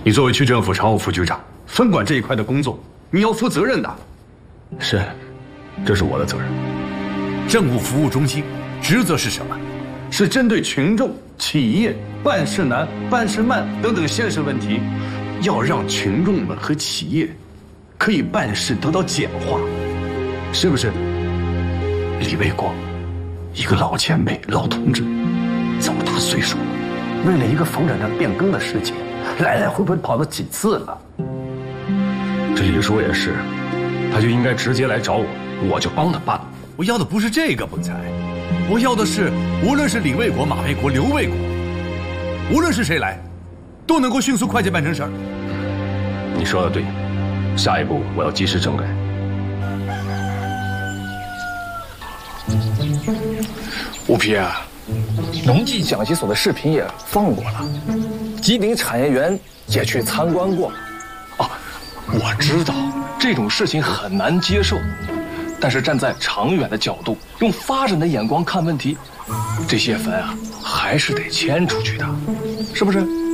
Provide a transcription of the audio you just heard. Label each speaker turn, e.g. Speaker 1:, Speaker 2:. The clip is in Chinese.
Speaker 1: 你作为区政府常务副局长，分管这一块的工作，你要负责任的。
Speaker 2: 是，这是我的责任。
Speaker 1: 政务服务中心职责是什么？是针对群众、企业办事难、办事慢等等现实问题，要让群众们和企业可以办事得到简化，是不是？李卫国，一个老前辈、老同志，这么大岁数了，为了一个房产站变更的事情，来来回回跑了几次了。
Speaker 2: 这李叔也是，他就应该直接来找我，我就帮他办。
Speaker 1: 我要的不是这个，孟才，我要的是，无论是李卫国、马卫国、刘卫国，无论是谁来，都能够迅速快捷办成事儿。
Speaker 2: 你说的对，下一步我要及时整改。
Speaker 3: 吴皮啊，农技讲习所的视频也放过了，吉林产业园也去参观过。哦，我知道这种事情很难接受，但是站在长远的角度，用发展的眼光看问题，这些坟啊还是得迁出去的，是不是？